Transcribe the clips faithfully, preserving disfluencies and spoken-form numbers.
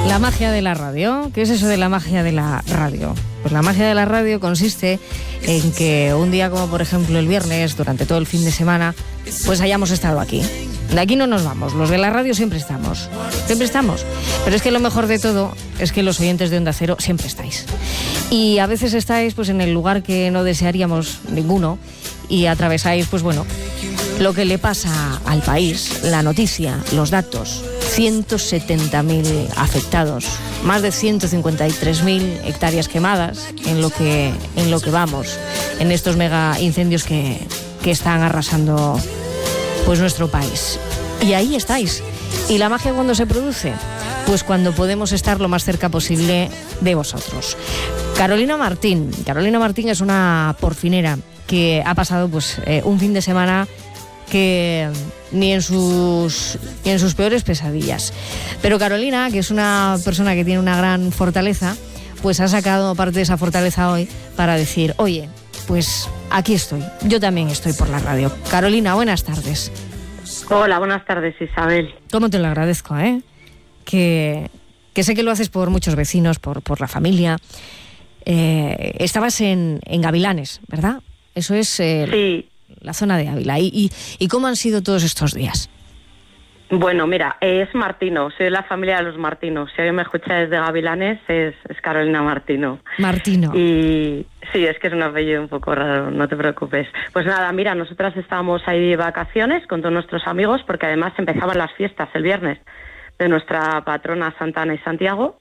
La magia de la radio. ¿Qué es eso de la magia de la radio? Pues la magia de la radio consiste en que un día como por ejemplo el viernes, durante todo el fin de semana, pues hayamos estado aquí. De aquí no nos vamos, los de la radio siempre estamos, siempre estamos. Pero es que lo mejor de todo es que los oyentes de Onda Cero siempre estáis. Y a veces estáis pues en el lugar que no desearíamos ninguno y atravesáis pues bueno, lo que le pasa al país, la noticia, los datos. ciento setenta mil afectados, más de ciento cincuenta y tres mil hectáreas quemadas en lo que, en lo que vamos, en estos mega incendios que, que están arrasando pues nuestro país. Y ahí estáis. ¿Y la magia cuándo se produce? Pues cuando podemos estar lo más cerca posible de vosotros. Carolina Martín. Carolina Martín es una porcinera que ha pasado pues eh, un fin de semana que ni en sus ni en sus peores pesadillas. Pero Carolina, que es una persona que tiene una gran fortaleza, pues ha sacado parte de esa fortaleza hoy para decir, oye, pues aquí estoy, yo también estoy por la radio. Carolina, buenas tardes. Hola, buenas tardes, Isabel. ¿Cómo te lo agradezco, eh? Que, que sé que lo haces por muchos vecinos, por, por la familia. Eh, estabas en, en Gavilanes, ¿verdad? Eso es... Eh, sí. La zona de Ávila. ¿Y, y, ¿Y cómo han sido todos estos días? Bueno, mira, es Martino, soy de la familia de los Martinos. Si alguien me escucha desde Gavilanes, es, es Carolina Martino. Martino. Y sí, es que es un apellido un poco raro, no te preocupes. Pues nada, mira, nosotras estábamos ahí de vacaciones con todos nuestros amigos, porque además empezaban las fiestas el viernes de nuestra patrona Santa Ana y Santiago.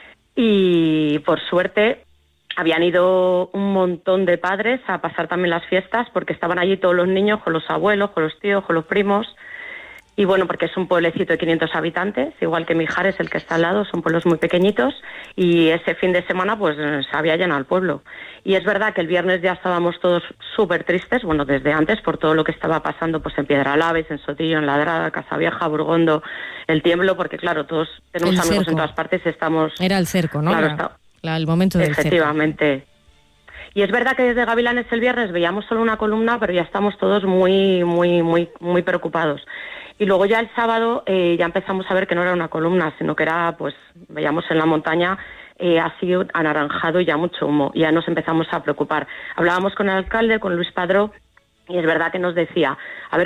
Y por suerte habían ido un montón de padres a pasar también las fiestas porque estaban allí todos los niños con los abuelos, con los tíos, con los primos. Y bueno, porque es un pueblecito de quinientos habitantes, igual que Mijares, el que está al lado, son pueblos muy pequeñitos. Y ese fin de semana pues se había llenado el pueblo. Y es verdad que el viernes ya estábamos todos súper tristes, bueno, desde antes, por todo lo que estaba pasando pues en Piedralaves, en Sotillo, en Ladrada, Casavieja, Burgondo, el Tiemblo, porque claro, todos tenemos el amigos cerco. En todas partes y estamos... Era el cerco, ¿no? Claro, la, está... la, el momento del Efectivamente. cerco. Y es verdad que desde Gavilanes el viernes veíamos solo una columna, pero ya estamos todos muy, muy, muy, muy preocupados. Y luego ya el sábado eh, ya empezamos a ver que no era una columna, sino que era, pues, veíamos en la montaña eh, así anaranjado y ya mucho humo. Y ya nos empezamos a preocupar. Hablábamos con el alcalde, con Luis Padró, y es verdad que nos decía, a ver,